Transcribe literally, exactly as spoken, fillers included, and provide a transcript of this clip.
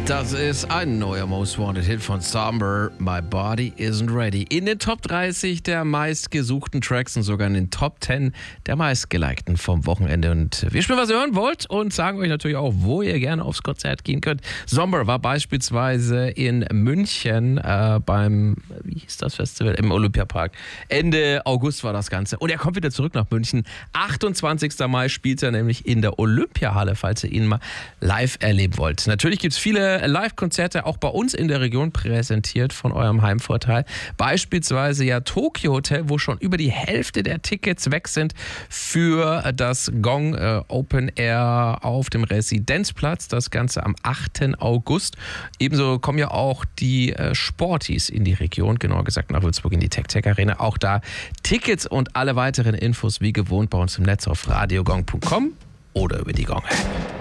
Das ist ein neuer Most Wanted Hit von Somber, My Body Isn't Ready. In den Top dreißig der meistgesuchten Tracks und sogar in den Top zehn der meistgelikten vom Wochenende. Und wir spielen, was ihr hören wollt und sagen euch natürlich auch, wo ihr gerne aufs Konzert gehen könnt. Somber war beispielsweise in München äh, beim, wie hieß das Festival? Im Olympiapark. Ende August war das Ganze. Und er kommt wieder zurück nach München. achtundzwanzigsten Mai spielt er nämlich in der Olympiahalle, falls ihr ihn mal live erleben wollt. Natürlich gibt es viele Live-Konzerte auch bei uns in der Region präsentiert von eurem Heimvorteil. Beispielsweise ja Tokyo Hotel, wo schon über die Hälfte der Tickets weg sind für das Gong äh, Open Air auf dem Residenzplatz. Das Ganze am achten August. Ebenso kommen ja auch die äh, Sporties in die Region, genauer gesagt nach Würzburg in die Tech-Tech Arena. Auch da Tickets und alle weiteren Infos wie gewohnt bei uns im Netz auf radiogong punkt com oder über die Gong-App.